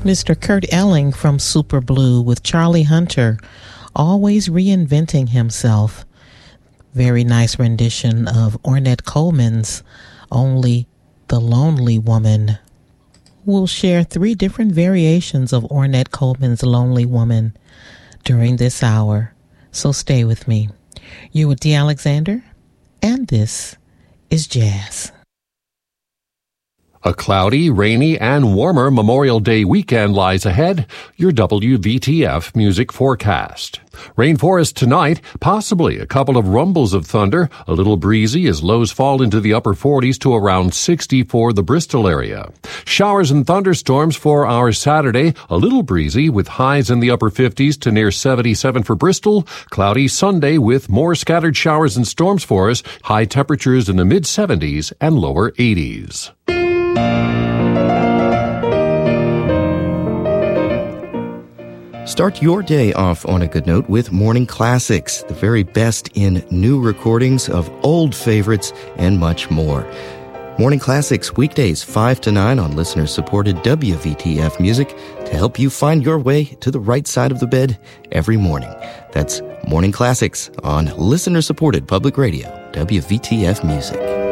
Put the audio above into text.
Mr. Kurt Elling from Super Blue with Charlie Hunter, always reinventing himself. Very nice rendition of Ornette Coleman's Only the Lonely Woman. We'll share 3 different variations of Ornette Coleman's Lonely Woman during this hour, so stay with me. You're with Dee Alexander, and this is Jazz. A cloudy, rainy, and warmer Memorial Day weekend lies ahead. Your WVTF music forecast. Rainforest tonight, possibly a couple of rumbles of thunder, a little breezy as lows fall into the upper 40s to around 60 for the Bristol area. Showers and thunderstorms for our Saturday, a little breezy with highs in the upper 50s to near 77 for Bristol. Cloudy Sunday with more scattered showers and storms for us, high temperatures in the mid-70s and lower 80s. Start your day off on a good note with Morning Classics, the very best in new recordings of old favorites and much more. Morning Classics weekdays 5 to 9 on listener-supported WVTF music to help you find your way to the right side of the bed every morning. That's Morning Classics on listener-supported public radio, WVTF music.